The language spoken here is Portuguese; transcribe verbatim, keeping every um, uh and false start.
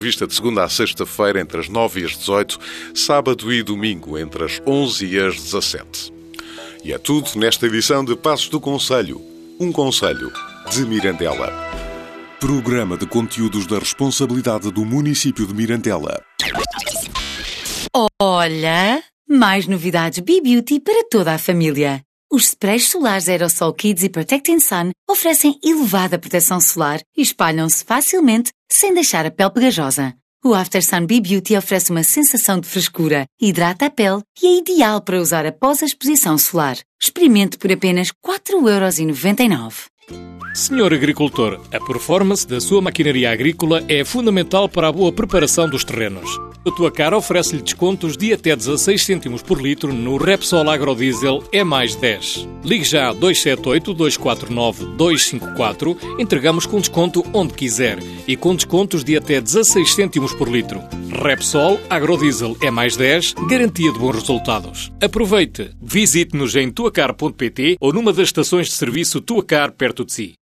Vista de segunda a sexta-feira, entre as nove e as dezoito, sábado e domingo, entre as onze e as dezassete. E é tudo nesta edição de Passos do Conselho. Um conselho de Mirandela. Programa de conteúdos da responsabilidade do município de Mirandela. Olha, mais novidades B-Beauty para toda a família. Os sprays solares Aerosol Kids e Protecting Sun oferecem elevada proteção solar e espalham-se facilmente sem deixar a pele pegajosa. O After Sun B-Beauty oferece uma sensação de frescura, hidrata a pele e é ideal para usar após a exposição solar. Experimente por apenas quatro euros e noventa e nove. Senhor agricultor, a performance da sua maquinaria agrícola é fundamental para a boa preparação dos terrenos. A Tuacar oferece-lhe descontos de até dezasseis cêntimos por litro no Repsol Agrodiesel E mais dez. Ligue já dois sete oito, dois quatro nove, dois cinco quatro, entregamos com desconto onde quiser e com descontos de até dezasseis cêntimos por litro. Repsol Agrodiesel E mais dez, garantia de bons resultados. Aproveite, visite-nos em tuacar ponto pt ou numa das estações de serviço Tuacar perto de si.